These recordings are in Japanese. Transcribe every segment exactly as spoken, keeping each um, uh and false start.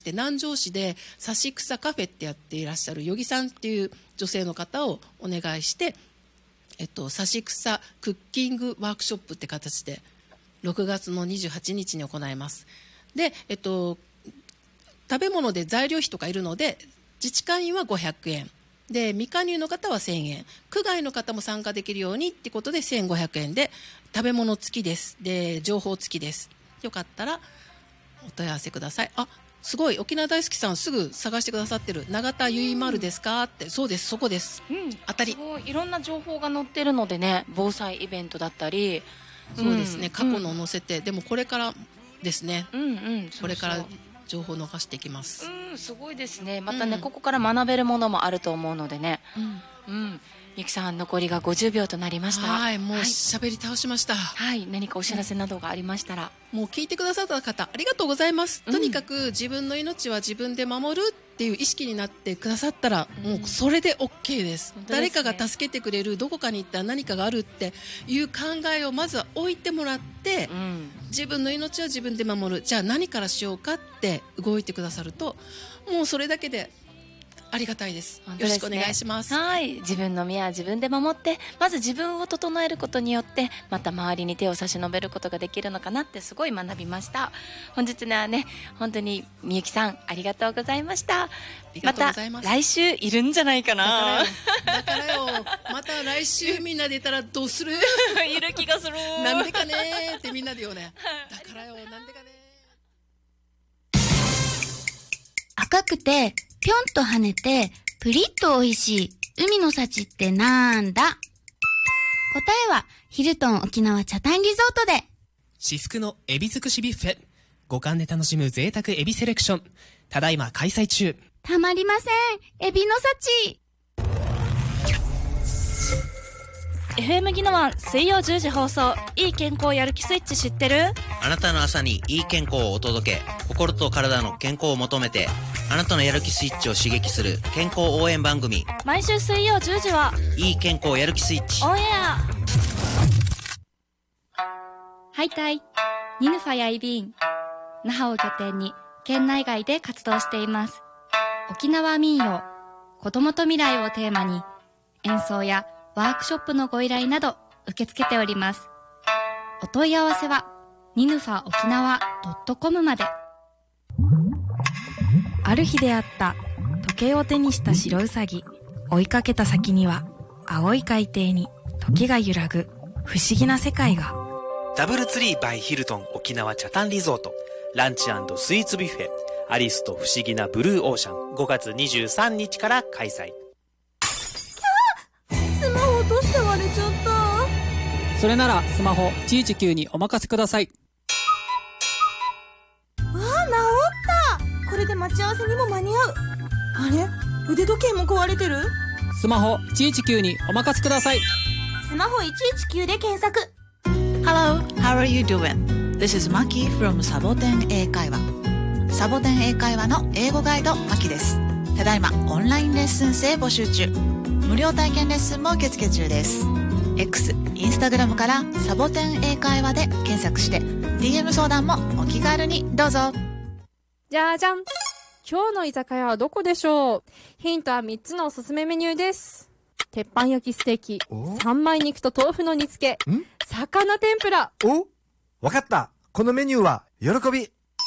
で南城市でさし草カフェってやっていらっしゃるよぎさんっていう女性の方をお願いして、えっと、さし草クッキングワークショップって形でろくがつのにじゅうはちにちに行います。で、えっと、食べ物で材料費とかいるので自治会員はごひゃくえんで、未加入の方はせんえん、区外の方も参加できるようにってことでせんごひゃくえんで、食べ物付きです。で、情報付きです。よかったらお問い合わせください。あ、すごい、沖縄大好きさんすぐ探してくださってる。永田ゆいまるですかって。そうです、そこです、うん、当たり。 すごいいろんな情報が載ってるのでね、防災イベントだったり、 そうですね、うん、過去の載せて、うん、でもこれからですね、 うんうん、 これから情報を逃していきます。 うん、すごいですね。またね、うん、ここから学べるものもあると思うのでね、うん、うん、みゆきさん残りがごじゅうびょうとなりました。 はい、もう喋り倒しました。 はい、何かお知らせなどがありましたら、 うん、もう聞いてくださった方ありがとうございます、うん、とにかく自分の命は自分で守るっていう意識になってくださったら、うん、もうそれで OK です、うん、誰かが助けてくれる、どこかに行ったら何かがあるっていう考えをまずは置いてもらって、うん、自分の命は自分で守る、じゃあ何からしようかって動いてくださると、もうそれだけでありがたいです。よろしくお願いします。 はい、自分の身は自分で守って、まず自分を整えることによってまた周りに手を差し伸べることができるのかなってすごい学びました。本日はね、本当にみゆきさんありがとうございました。また来週いるんじゃないかな。 だからよ、だからよまた来週みんなでいたらどうするいる気がするなんでかねーってみんなでよね。だからよ、なんでかねー。赤くてぴょんと跳ねてプリッと美味しい海の幸ってなんだ？答えはヒルトン沖縄チャタンリゾートで。 至福のエビ尽くしビュッフェ、五感で楽しむ贅沢エビセレクション、ただいま開催中。 たまりません、エビの幸。 エフエム ギノワン水曜じゅうじ放送、いい健康やる気スイッチ知ってる？ あなたの朝にいい健康をお届け、心と体の健康を求めて、あなたのやる気スイッチを刺激する健康応援番組、 毎週水曜じゅうじはいい健康やる気スイッチオンエア。 ハイタイ、ニヌファやイビーン、那覇を拠点に県内外で活動しています。沖縄民謡、子供と未来をテーマに演奏やワークショップのご依頼など受け付けております。お問い合わせはニヌファ沖縄 .com まで。 ある日出会った時計を手にした白ウサギ。追いかけた先には青い海底に時が揺らぐ不思議な世界が。 ダブルツリーバイヒルトン沖縄チャタンリゾート、ランチ&スイーツビュッフェ、アリスと不思議なブルーオーシャン、ごがつにじゅうさんにちから開催。 スマホ落として割れちゃった。 それならスマホいちいちきゅうにお任せください。 わあ、治った。これで待ち合わせにも間に合う。あれ、腕時計も壊れてる。 スマホいちいちきゅうにお任せください。 スマホいちいちきゅうで検索。 Hello, how are you doing? This is Maki from サボテン英会話。サボテン英会話の英語ガイドマキです。ただいまオンラインレッスン生募集中。無料体験レッスンも受付中です。 X、インスタグラムからサボテン英会話で検索して ディーエム 相談もお気軽にどうぞ。 じゃじゃん、今日の居酒屋はどこでしょう。ヒントはみっつのおすすめメニューです。鉄板焼きステーキ、三枚肉と豆腐の煮付け、魚天ぷら。 お、わかった。このメニューは喜び。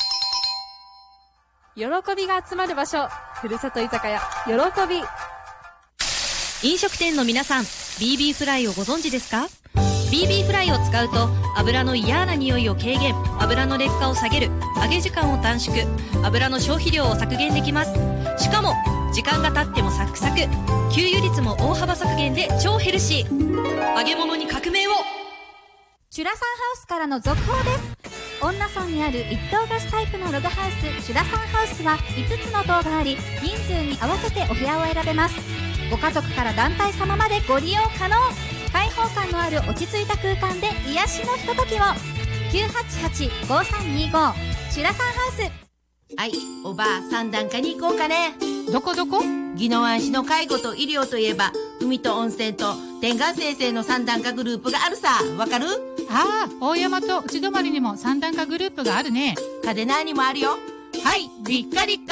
喜びが集まる場所、ふるさと居酒屋喜び。 飲食店の皆さん、 ビービー フライをご存知ですか？ ビービー フライを使うと油の嫌な匂いを軽減、油の劣化を下げる、揚げ時間を短縮、油の消費量を削減できます。しかも時間が経ってもサクサク、給油率も大幅削減で超ヘルシー。揚げ物に革命を。 チュラサンハウスからの続報です。恩納村にある一棟貸しタイプのログハウスチュラサンハウスはいつつの棟があり、人数に合わせてお部屋を選べます。ご家族から団体様までご利用可能。開放感のある落ち着いた空間で癒しのひとときを。 きゅうはちはち ごさんにご チュラサンハウス。 はい、おばあ三段階に行こうかね。 どこどこ？ 宜野湾市の介護と医療といえば海と温泉と天眼先生の三段階グループがあるさ。わかる？ ああ、大山と内泊にも三段階グループがあるね。 嘉手納にもあるよ。 はい、リッカリッカ